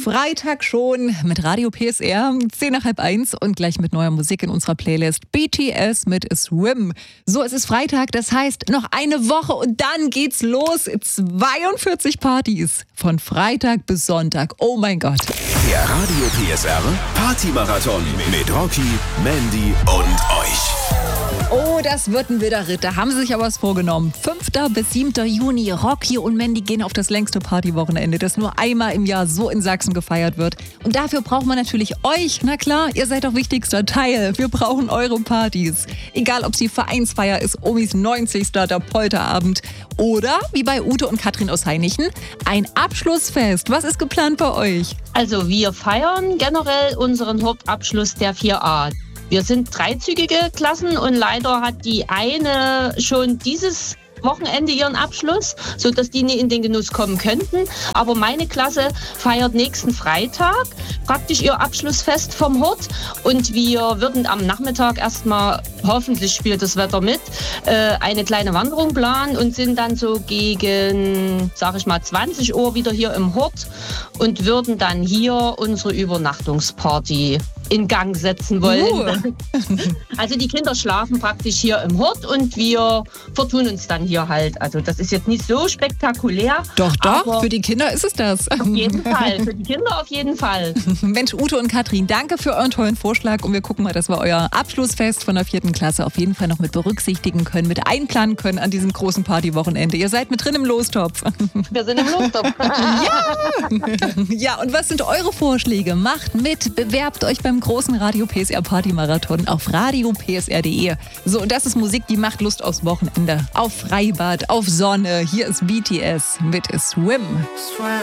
Freitag schon mit Radio PSR, 10:30 und gleich mit neuer Musik in unserer Playlist BTS mit Swim. So, es ist Freitag, das heißt noch eine Woche und dann geht's los. 42 Partys von Freitag bis Sonntag. Oh mein Gott. Der Radio PSR Party-Marathon mit Rocky, Mandy und euch. Oh, das wird ein wilder Ritt. Da haben sie sich aber was vorgenommen. 5. bis 7. Juni. Rocky und Mandy gehen auf das längste Partywochenende, das nur einmal im Jahr so in Sachsen gefeiert wird. Und dafür braucht man natürlich euch. Na klar, ihr seid doch wichtigster Teil. Wir brauchen eure Partys. Egal, ob sie Vereinsfeier ist, Omis 90. der Polterabend oder, wie bei Ute und Katrin aus Hainichen, ein Abschlussfest. Was ist geplant bei euch? Also wir feiern generell unseren Hauptabschluss der 4a. Wir sind dreizügige Klassen und leider hat die eine schon dieses Wochenende ihren Abschluss, sodass die nie in den Genuss kommen könnten. Aber meine Klasse feiert nächsten Freitag praktisch ihr Abschlussfest vom Hort. Und wir würden am Nachmittag erstmal, hoffentlich spielt das Wetter mit, eine kleine Wanderung planen und sind dann so gegen, 20 Uhr wieder hier im Hort und würden dann hier unsere Übernachtungsparty in Gang setzen wollen. Also die Kinder schlafen praktisch hier im Hort und wir vertun uns dann hier halt. Also das ist jetzt nicht so spektakulär. Doch, für die Kinder ist es das. Auf jeden Fall, für die Kinder auf jeden Fall. Mensch, Ute und Katrin, danke für euren tollen Vorschlag und wir gucken mal, dass wir euer Abschlussfest von der 4. Klasse auf jeden Fall noch mit berücksichtigen können, mit einplanen können an diesem großen Partywochenende. Ihr seid mit drin im Lostopf. Wir sind im Lostopf. Ja, und was sind eure Vorschläge? Macht mit, bewerbt euch beim großen Radio PSR Party-Marathon auf radiopsr.de. So, und das ist Musik, die macht Lust aufs Wochenende. Auf Freibad, auf Sonne. Hier ist BTS mit Swim.